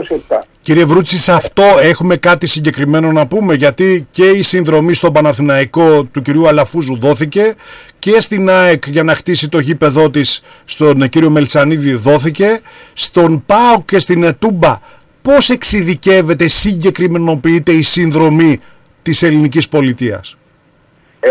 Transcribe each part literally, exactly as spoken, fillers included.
είκοσι επτά. Κύριε Βρούτση, σε αυτό έχουμε κάτι συγκεκριμένο να πούμε, γιατί και η συνδρομή στον Παναθηναϊκό του κυρίου Αλαφούζου δόθηκε και στην ΑΕΚ για να χτίσει το γήπεδό της στον κύριο Μελτσανίδη δόθηκε, στον ΠΑΟΚ και στην ΕΤΟΥΜΠΑ. Πώς εξειδικεύεται, συγκεκριμενοποιείται η συνδρομή της ελληνικής πολιτείας? Ε,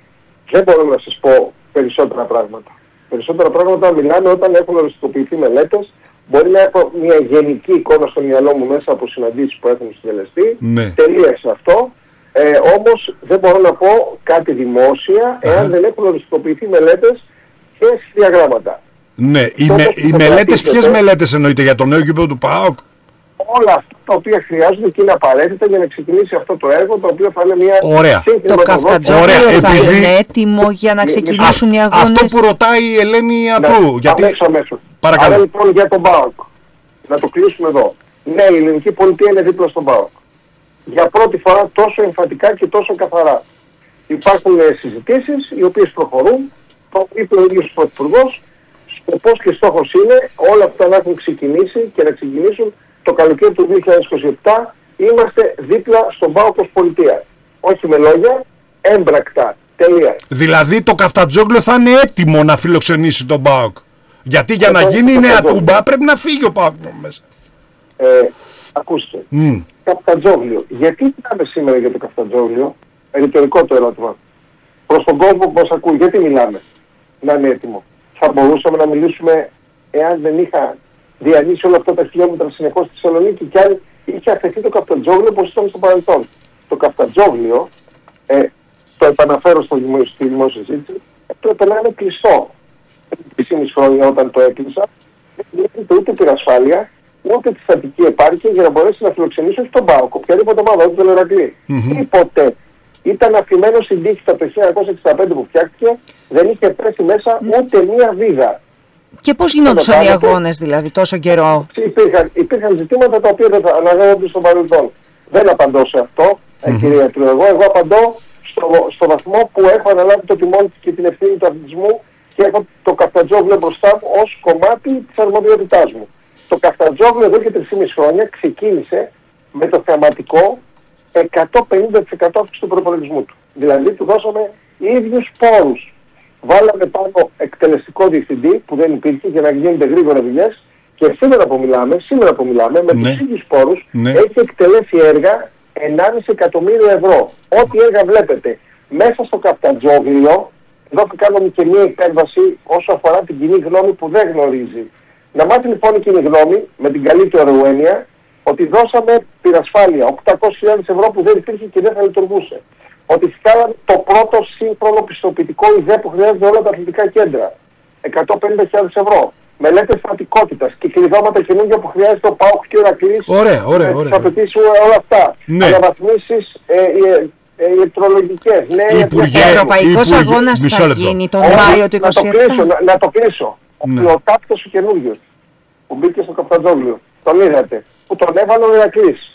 δεν μπορώ να σας πω περισσότερα πράγματα. Περισσότερα πράγματα μιλάμε όταν έχουν οριστικοποιηθεί μελέτες. Μπορεί να έχω μια γενική εικόνα στο μυαλό μου μέσα από συναντήσεις που έχουν συντελεστεί. Ναι. Τελείωσε αυτό. Ε, όμως δεν μπορώ να πω κάτι δημόσια εάν δεν έχουν οριστικοποιηθεί μελέτες και διαγράμματα. Ναι. Οι, με, οι μελέτες, ποιες μελέτες εννοείται, για το νέο γήπεδο του ΠΑΟΚ? Όλα αυτά τα οποία χρειάζονται και είναι απαραίτητα για να ξεκινήσει αυτό το έργο, το οποίο θα είναι μια σύγχρονη. Το Καφτατζόγλιο θα επειδή... είναι έτοιμο για να ξεκινήσουν α, οι αγώνες. Αυτό που ρωτάει η Ελένη Ιατρού. Ναι, γιατί... αμέσως, αμέσως. Παρακαλώ. Άρα λοιπόν για τον ΠΑΟΚ, να το κλείσουμε εδώ. Ναι, η ελληνική πολιτεία είναι δίπλα στον ΠΑΟΚ. Για πρώτη φορά τόσο εμφατικά και τόσο καθαρά. Υπάρχουν συζητήσεις οι οποίες προχωρούν. Το είπε ο ίδιος ο Πρωθυπουργός. Σκοπός και στόχος είναι όλα αυτά να έχουν ξεκινήσει και να ξεκινήσουν το καλοκαίρι του δύο χιλιάδες είκοσι επτά. Είμαστε δίπλα στον ΠΑΟΚ ως πολιτεία. Όχι με λόγια, έμπρακτα. Τελεία. Δηλαδή το Καφτατζόγλιο θα είναι έτοιμο να φιλοξενήσει τον ΠΑΟΚ. Γιατί για ε, να γίνει η Νέα Τούμπα πρέπει να φύγει ο ΠΑΟΚ μέσα. Ε, ακούστε. Mm. Καφτατζόγλιο. Γιατί μιλάμε σήμερα για το Καφτατζόγλιο? Ρητορικό το ερώτημα. Προς τον κόσμο που μας ακούει, γιατί μιλάμε να είναι έτοιμο? Θα μπορούσαμε να μιλήσουμε εάν δεν είχα διανύσει όλα αυτά τα χιλιόμετρα συνεχώς στη Θεσσαλονίκη και αν είχε αφαιθεί το Καφτατζόγλιο όπως ήταν στο παρελθόν. Το Καφτατζόγλιο, ε, το επαναφέρω στο δημόσιο, στη δημόσια συζήτηση, έπρεπε να είναι κλειστό. είκοσι χρόνια όταν το έκλεισα, δεν βλέπετε ούτε την ασφάλεια, ούτε τη στατική επάρκεια για να μπορέσει να φιλοξενήσει όχι τον ΠΑΟΚ, οποιαδήποτε ομάδα, όχι τον Ηρακλή. Mm-hmm. Τίποτε. Ήταν αφημένο στην τύχη από το χίλια εννιακόσια εξήντα πέντε που φτιάχτηκε, δεν είχε πέσει μέσα ούτε μία βίδα. Και πώς γινόντουσαν οι αγώνες δηλαδή τόσο καιρό? Υπήρχαν, υπήρχαν ζητήματα τα οποία δεν αναγνωρίζονται στο παρελθόν. Δεν απαντώ σε αυτό, mm-hmm. κυρία Τρου. Εγώ, εγώ απαντώ στο, στο βαθμό που έχω αναλάβει το τιμόνι και την ευθύνη του αθλητισμού και έχω το Καφτατζόγλιο μπροστά μου ως κομμάτι της αρμοδιότητάς μου. Το Καφτατζόγλιο εδώ και τρία και μισό χρόνια ξεκίνησε με το θεαματικό εκατόν πενήντα τοις εκατό αύξηση του προπολογισμού του. Δηλαδή του δώσαμε ίδιους πόρους. Βάλαμε πάνω εκτελεστικό διευθυντή που δεν υπήρχε για να γίνονται γρήγορα δουλειές και σήμερα που μιλάμε, σήμερα που μιλάμε με ναι. τους ίδιους πόρους ναι. έχει εκτελέσει έργα ενάμιση εκατομμύριο ευρώ. Ό,τι έργα βλέπετε μέσα στο Καφτατζόγλιο, εδώ θα κάνω και μια υπέρβαση όσο αφορά την κοινή γνώμη που δεν γνωρίζει. Να μάθει λοιπόν η κοινή γνώμη με την καλύτερη έννοια ότι δώσαμε πυρασφάλεια οκτακόσιες χιλιάδες ευρώ που δεν υπήρχε και δεν θα λειτουργούσε. Ότι στάλαμε το πρώτο σύγχρονο πιστοποιητικό ιδέα που χρειάζεται όλα τα αθλητικά κέντρα. εκατόν πενήντα χιλιάδες ευρώ. Μελέτες στρατικότητας και κλειδώματα καινούργια που χρειάζεται ο ΠΑΟΚ και ο Ηρακλής. Ωραία, ωραία, ωραία. Θα απαιτήσει όλα αυτά. Ναι. Αναβαθμίσεις ε, ε, ε, ηλεκτρολογικές. Ναι, Υπουργέ, ο Ευρωπαϊκός Αγώνας θα γίνει τον Μάιο του είκοσι επτά. Να το κλείσω. Να, να το κλείσω. Ναι. Ο τάπτος ο καινούριος που μπήκε στο Καφτατζόγλιο. Τον είδατε. Που τον έβαλε ο Ηρακλής.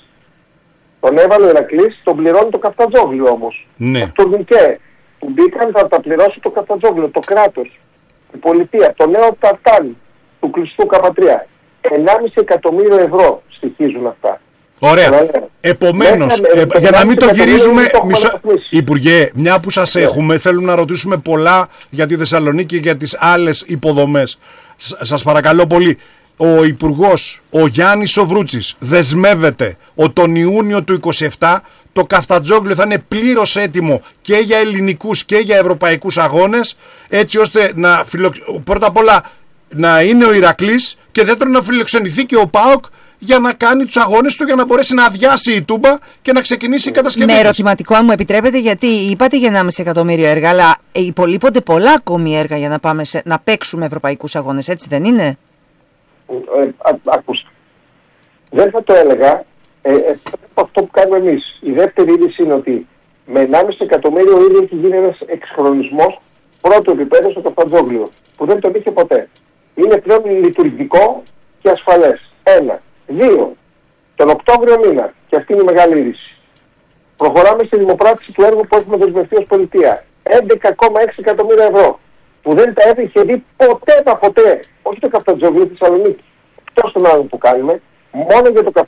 Τον έβαλε ο Ηρακλής, τον πληρώνει το Καφτατζόγλιο όμως. Ναι. Το τουρνικέ που μπήκαν θα τα πληρώσει το Καφτατζόγλιο, το κράτος, η πολιτεία, το νέο ταρτάν του κλειστού Καπατρία. ενάμιση εκατομμύριο ευρώ στοιχίζουν αυτά. Ωραία. Επομένως, ε, ε, για να μην το γυρίζουμε, το μισό... Υπουργέ, μια που σας yeah. έχουμε, θέλουμε να ρωτήσουμε πολλά για τη Θεσσαλονίκη και για τις άλλες υποδομές. Σ- σας παρακαλώ πολύ. Ο Υπουργός, ο Γιάννης ο Βρούτσης, δεσμεύεται ότι τον Ιούνιο του είκοσι επτά το Καφτατζόγλιο θα είναι πλήρως έτοιμο και για ελληνικούς και για ευρωπαϊκούς αγώνες, έτσι ώστε να φιλο... πρώτα απ' όλα να είναι ο Ηρακλής και δεύτερον να φιλοξενηθεί και ο ΠΑΟΚ για να κάνει τους αγώνες του, για να μπορέσει να αδειάσει η Τούμπα και να ξεκινήσει η κατασκευή. Με ερωτηματικό, αν μου επιτρέπετε, γιατί είπατε για ενάμιση εκατομμύριο έργα, αλλά υπολείπονται πολλά ακόμη έργα για να, πάμε σε... να παίξουμε ευρωπαϊκούς αγώνες, έτσι δεν είναι? Ε, ακούστε. Δεν θα το έλεγα. Ε, ε, αυτό που κάνουμε εμείς. Η δεύτερη είδηση είναι ότι με ενάμιση εκατομμύριο ήδη έχει γίνει ένας εξχρονισμός πρώτο επίπεδο στο Καφτατζόγλιο, που δεν τον είχε ποτέ. Είναι πλέον λειτουργικό και ασφαλές. Ένα. Δύο. Τον Οκτώβριο μήνα, και αυτή είναι η μεγάλη είδηση, προχωράμε στη δημοπράτηση του έργου που έχουμε δεσμευτεί ως πολιτεία. έντεκα κόμμα έξι εκατομμύρια ευρώ. Που δεν τα είχε δει ποτέ τα ποτέ. Όχι το Καφτατζόγλιο, τη Θεσσαλονίκη. Εκτός των άλλων που κάνουμε, μόνο για το